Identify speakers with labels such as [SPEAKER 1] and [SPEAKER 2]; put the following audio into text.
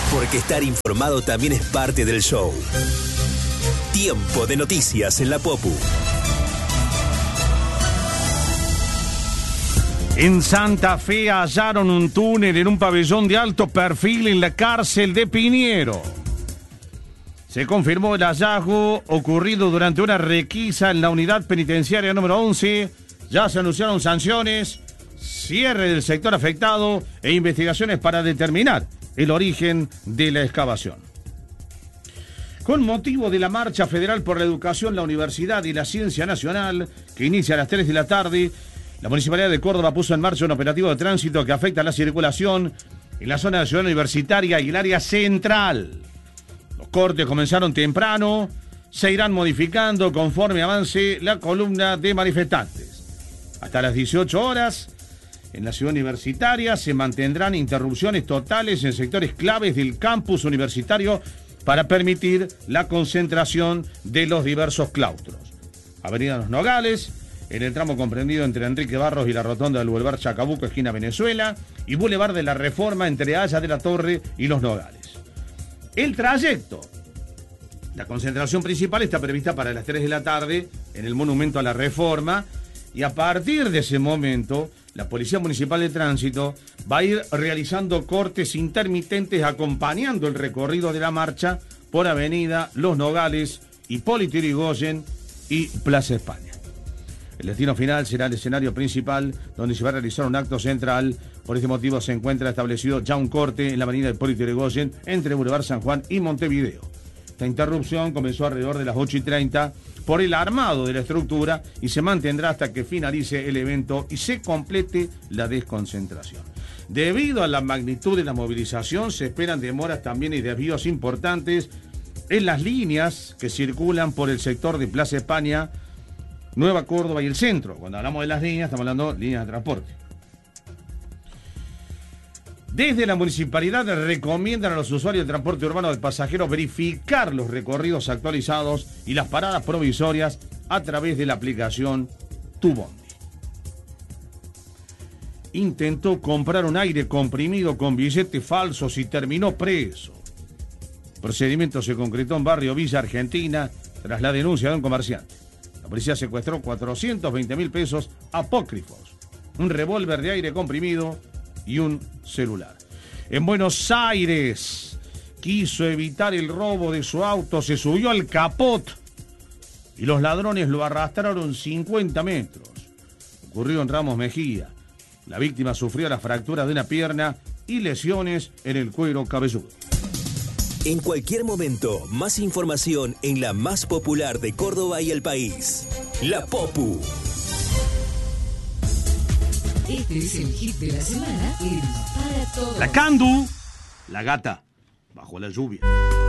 [SPEAKER 1] Porque estar informado también es parte del show. Tiempo de noticias en la Popu.
[SPEAKER 2] En Santa Fe hallaron un túnel en un pabellón de alto perfil en la cárcel de Piñero. Se confirmó el hallazgo ocurrido durante una requisa en la unidad penitenciaria número 11. Ya se anunciaron sanciones, cierre del sector afectado e investigaciones para determinar el origen de la excavación. Con motivo de la Marcha Federal por la Educación, la Universidad y la Ciencia Nacional, que inicia a las 3 de la tarde, la Municipalidad de Córdoba puso en marcha un operativo de tránsito que afecta a la circulación en la zona de la ciudad universitaria y el área central. Los cortes comenzaron temprano, se irán modificando conforme avance la columna de manifestantes. Hasta las 18 horas, en la ciudad universitaria se mantendrán interrupciones totales en sectores claves del campus universitario para permitir la concentración de los diversos claustros. Avenida Los Nogales, en el tramo comprendido entre Enrique Barros y la rotonda del Boulevard Chacabuco, esquina Venezuela, y Boulevard de la Reforma entre Haya de la Torre y Los Nogales. El trayecto, la concentración principal está prevista para las 3 de la tarde en el Monumento a la Reforma, y a partir de ese momento, la Policía Municipal de Tránsito va a ir realizando cortes intermitentes acompañando el recorrido de la marcha por Avenida Los Nogales, Hipólito Yrigoyen y Plaza España. El destino final será el escenario principal, donde se va a realizar un acto central. Por este motivo se encuentra establecido ya un corte en la avenida Hipólito Yrigoyen entre Boulevard San Juan y Montevideo. Esta interrupción comenzó alrededor de las 8:30 por el armado de la estructura y se mantendrá hasta que finalice el evento y se complete la desconcentración. Debido a la magnitud de la movilización, se esperan demoras también y desvíos importantes en las líneas que circulan por el sector de Plaza España, Nueva Córdoba y el centro. Cuando hablamos de las líneas, estamos hablando de líneas de transporte. Desde la municipalidad recomiendan a los usuarios de transporte urbano de pasajeros verificar los recorridos actualizados y las paradas provisorias a través de la aplicación Tu Bondi. Intentó comprar un aire comprimido con billetes falsos y terminó preso. El procedimiento se concretó en barrio Villa Argentina tras la denuncia de un comerciante. La policía secuestró 420.000 pesos apócrifos, un revólver de aire comprimido y un celular. En Buenos Aires quiso evitar el robo de su auto, se subió al capot y los ladrones lo arrastraron 50 metros. Ocurrió en Ramos Mejía. La víctima sufrió la fractura de una pierna y lesiones en el cuero cabelludo.
[SPEAKER 1] En cualquier momento, más información en la más popular de Córdoba y el país. La Popu.
[SPEAKER 3] Este es el hit de la semana en Para Todos.
[SPEAKER 2] La Candu, la gata, bajo la lluvia.